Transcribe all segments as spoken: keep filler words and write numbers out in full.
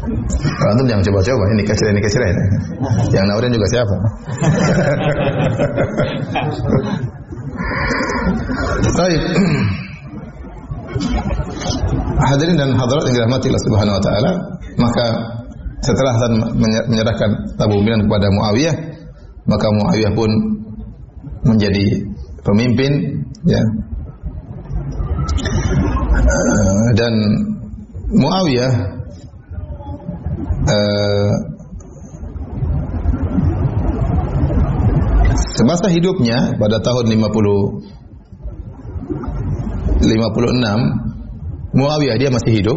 Antum jangan coba-coba, ini kecil ini kecil ini. Yang nawarin juga siapa? Baik. Hadirin dan hadirat yang dirahmati Allah Subhanahu wa taala, maka setelah Hasan menyerahkan kepemimpinan kepada Muawiyah, maka Muawiyah pun menjadi pemimpin, ya. Dan Muawiyah uh, semasa hidupnya pada tahun lima puluh lima puluh enam, Muawiyah dia masih hidup.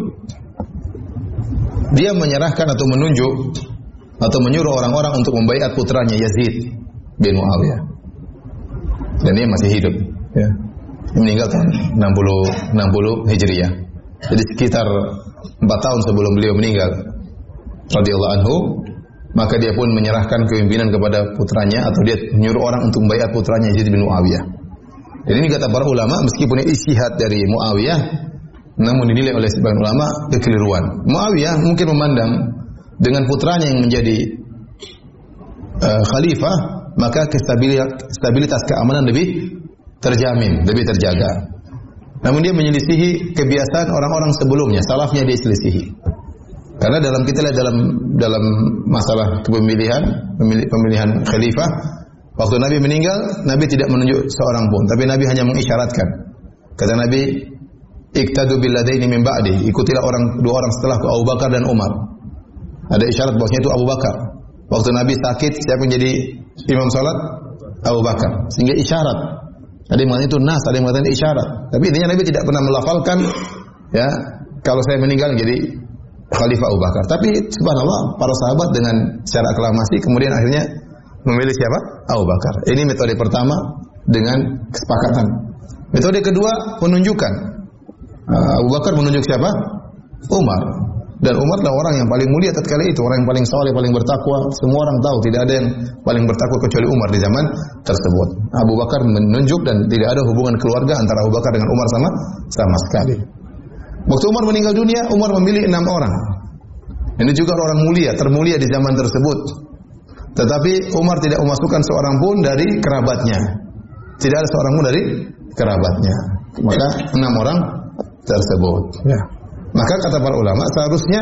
Dia menyerahkan atau menunjuk atau menyuruh orang-orang untuk membaiat putranya Yazid bin Muawiyah. Dan dia masih hidup, ya. Meninggal tahun enam puluh Hijriah. Jadi sekitar empat tahun sebelum beliau meninggal radhiyallahu anhu, maka dia pun menyerahkan kepemimpinan kepada putranya atau dia menyuruh orang untuk membaiat putranya Yazid bin Muawiyah. Jadi ini kata para ulama, meskipun ijtihad dari Muawiyah, namun dinilai oleh sebagian ulama kekeliruan. Muawiyah mungkin memandang dengan putranya yang menjadi uh, khalifah, maka stabilitas keamanan lebih terjamin, lebih terjaga. Namun dia menyelisihi kebiasaan orang-orang sebelumnya, salafnya dia selisihi. Karena dalam kita lihat dalam dalam masalah kepemilihan, pemilih, pemilihan khalifah, waktu Nabi meninggal, Nabi tidak menunjuk seorang pun, tapi Nabi hanya mengisyaratkan. Kata Nabi, iktadu billadaini min ba'di, ikutilah orang dua orang setelahku, Abu Bakar dan Umar. Ada isyarat bahwasanya itu Abu Bakar. Waktu Nabi sakit, siapa yang jadi imam salat? Abu Bakar. Sehingga isyarat. Ada yang mengatakan itu nas, ada yang mengatakan isyarat. Tapi intinya Nabi tidak pernah melafalkan, ya, kalau saya meninggal jadi Khalifah Abu Bakar. Tapi subhanallah, para sahabat dengan secara aklamasi kemudian akhirnya memilih siapa? Abu Bakar. Ini metode pertama dengan kesepakatan. Metode kedua, penunjukan. Abu Bakar menunjuk siapa? Umar. Dan Umar adalah orang yang paling mulia tatkala itu, orang yang paling saleh, paling bertakwa. Semua orang tahu tidak ada yang paling bertakwa kecuali Umar di zaman tersebut. Abu Bakar menunjuk dan tidak ada hubungan keluarga antara Abu Bakar dengan Umar sama sama sekali. Waktu Umar meninggal dunia, Umar memilih enam orang. Ini juga orang mulia, termulia di zaman tersebut. Tetapi Umar tidak memasukkan seorang pun dari kerabatnya. Tidak ada seorang pun dari kerabatnya. Maka enam orang tersebut. Ya. Maka kata para ulama, seharusnya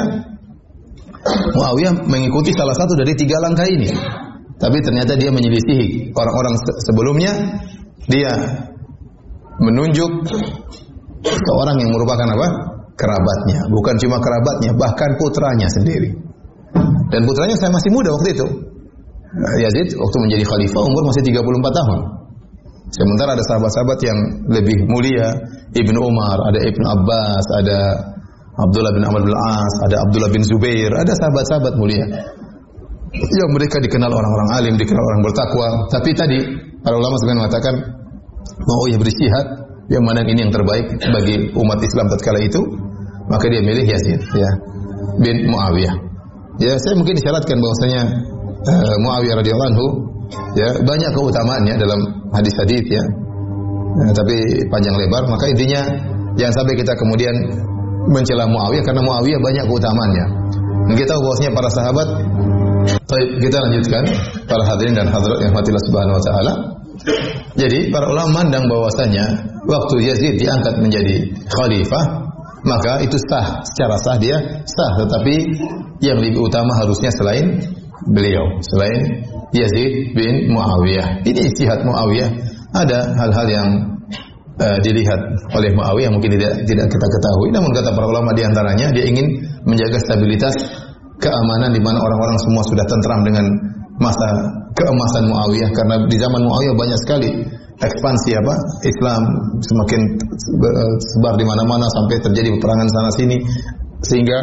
Muawiyah mengikuti salah satu dari tiga langkah ini. Tapi ternyata dia menyelisihi orang-orang sebelumnya. Dia menunjuk seorang yang merupakan apa? Kerabatnya. Bukan cuma kerabatnya, bahkan putranya sendiri. Dan putranya saya masih muda waktu itu. Yazid waktu menjadi khalifah umur masih tiga puluh empat tahun. Sementara ada sahabat-sahabat yang lebih mulia, Ibnu Umar, ada Ibnu Abbas, ada Abdullah bin Amr bin As, ada Abdullah bin Zubair, ada sahabat-sahabat mulia. Ya, mereka dikenal orang-orang alim, dikenal orang bertakwa. Tapi tadi para ulama sebenarnya mengatakan mau ia beristihad, yang mana ini yang terbaik bagi umat Islam tatkala itu, maka dia milih Yazid, ya, bin Muawiyah. Ya, saya mungkin disyaratkan bahwasanya uh, Muawiyah radhiyallahu anhu, ya, banyak keutamaannya dalam hadis-hadis, ya. Nah, tapi panjang lebar, maka intinya jangan sampai kita kemudian mencela Muawiyah karena Muawiyah banyak keutamaannya. Dan kita tahu bahwasanya para sahabat. Baik, kita lanjutkan para hadirin dan hadirat yang rahmatillah subhanahu wa taala. Jadi para ulama memandang bahwasanya waktu Yazid diangkat menjadi khalifah, maka itu sah, secara sah dia sah, tetapi yang lebih utama harusnya selain beliau, selain Yazid bin Muawiyah. Ini ijtihad Muawiyah. Ada hal-hal yang Uh, dilihat oleh Muawiyah mungkin tidak tidak kita ketahui, namun kata para ulama di antaranya dia ingin menjaga stabilitas keamanan di mana orang-orang semua sudah tentram dengan masa keemasan Muawiyah, karena di zaman Muawiyah banyak sekali ekspansi apa Islam, semakin sebar di mana-mana sampai terjadi peperangan sana sini, sehingga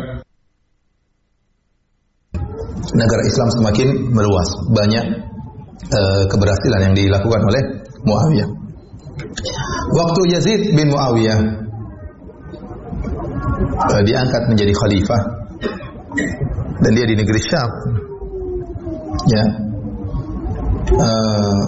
negara Islam semakin meluas. Banyak uh, keberhasilan yang dilakukan oleh Muawiyah. Waktu Yazid bin Muawiyah uh, diangkat menjadi khalifah dan dia di negeri Syam, ya, uh,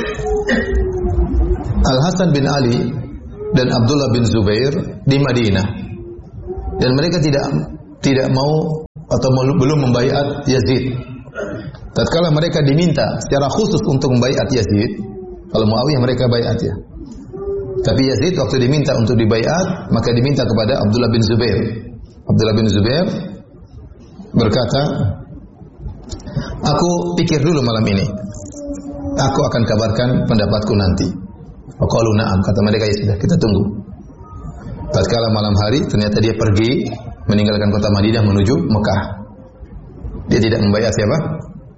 Al Hasan bin Ali dan Abdullah bin Zubair di Madinah, dan mereka tidak tidak mau atau belum membaiat Yazid. Tatkala mereka diminta secara khusus untuk membaiat Yazid, kalau Muawiyah mereka baiat ya. Tapi Yazid waktu diminta untuk dibaiat, maka diminta kepada Abdullah bin Zubair. Abdullah bin Zubair berkata, "Aku pikir dulu malam ini. Aku akan kabarkan pendapatku nanti." Qalu na'am, kata mereka, ya sudah, kita tunggu. Tatkala malam hari ternyata dia pergi meninggalkan kota Madinah menuju Mekah. Dia tidak membaiat siapa?